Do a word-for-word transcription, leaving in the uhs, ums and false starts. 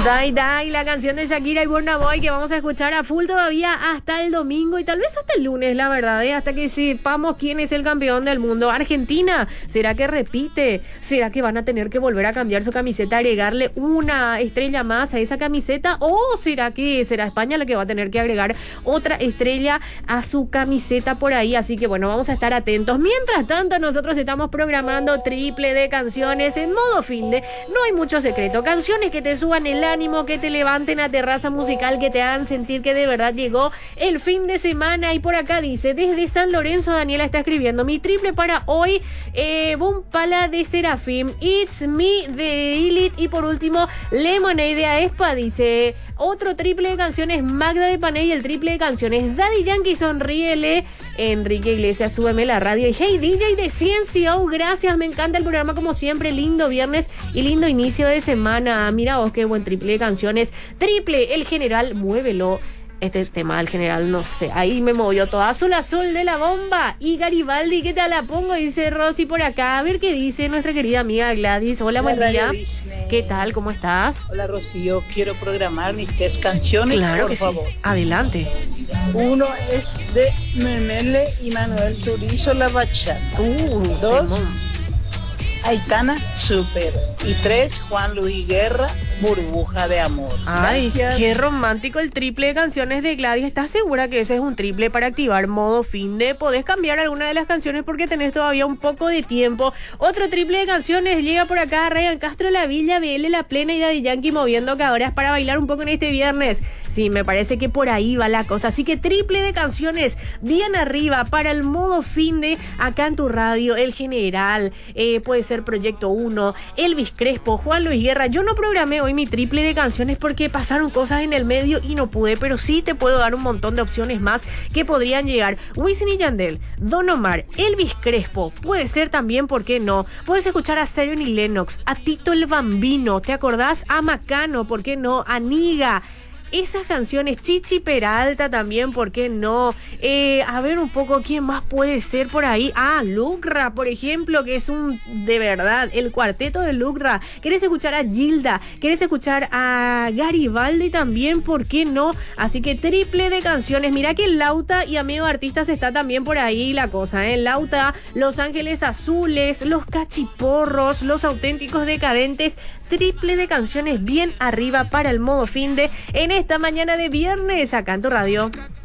Dai Dai, la canción de Shakira y Burna Boy que vamos a escuchar a full todavía hasta el domingo y tal vez hasta el lunes, la verdad, ¿eh? Hasta que sepamos quién es el campeón del mundo. Argentina, ¿será que repite? ¿Será que van a tener que volver a cambiar su camiseta, agregarle una estrella más a esa camiseta? ¿O será que será España la que va a tener que agregar otra estrella a su camiseta por ahí? Así que bueno, vamos a estar atentos. Mientras tanto, nosotros estamos programando triple de canciones en modo finde. No hay mucho secreto. Canciones que te suban el ánimo, que te levanten a terraza musical, que te hagan sentir que de verdad llegó el fin de semana. Y por acá dice, desde San Lorenzo, Daniela está escribiendo, mi triple para hoy, eh, Boom Pala de Serafim, It's Me de Elite y por último Lemonade de Aespa. Dice, otro triple de canciones Magda de Panay y el triple de canciones Daddy Yankee, Sonríele, Enrique Iglesias, Súbeme la radio y Hey D J de Ciencio. Gracias, me encanta el programa como siempre, lindo viernes y lindo inicio de semana. Mira vos qué buen triple de canciones. Triple, El General, muévelo. Este tema del General, no sé, ahí me movió todo. Azul Azul de la Bomba y Garibaldi, ¿qué tal la pongo? Dice Rosy por acá. A ver qué dice nuestra querida amiga Gladys. Hola, buen día. ¿Qué tal? ¿Cómo estás? Hola, Rosy, yo quiero programar mis tres canciones, claro, por que favor. Sí. Adelante. Uno es de Memele y Manuel Turizo, La Bachata. Uh, Dos, temón. Aitana, Super. Y tres, Juan Luis Guerra, Burbuja de Amor. Ay, Gracias. qué romántico el triple de canciones de Gladys. ¿Estás segura que ese es un triple para activar modo finde? Podés cambiar alguna de las canciones porque tenés todavía un poco de tiempo. Otro triple de canciones llega por acá, Ryan Castro, La Villa, B L, La Plena y Daddy Yankee moviendo que ahora es para bailar un poco en este viernes. Sí, me parece que por ahí va la cosa. Así que triple de canciones bien arriba para el modo finde acá en tu radio. El General, eh, puede ser Proyecto uno, Elvis Crespo, Juan Luis Guerra. Yo no programé hoy mi triple de canciones porque pasaron cosas en el medio y no pude, pero sí te puedo dar un montón de opciones más que podrían llegar. Wisin y Yandel, Don Omar, Elvis Crespo, puede ser también, ¿por qué no? Puedes escuchar a Zion y Lennox, a Tito el Bambino, ¿te acordás? A Macano, ¿por qué no? A Niga. Esas canciones, Chichi Peralta también, ¿por qué no? Eh, a ver un poco, ¿quién más puede ser por ahí? Ah, Lucra, por ejemplo, que es un, de verdad, el cuarteto de Lucra. ¿Querés escuchar a Gilda? ¿Querés escuchar a Garibaldi también? ¿Por qué no? Así que triple de canciones. Mira que Lauta y Amigo Artistas está también por ahí la cosa, ¿eh? Lauta, Los Ángeles Azules, Los Cachiporros, Los Auténticos Decadentes. Triple de canciones bien arriba para el modo finde en esta mañana de viernes acá en tu radio.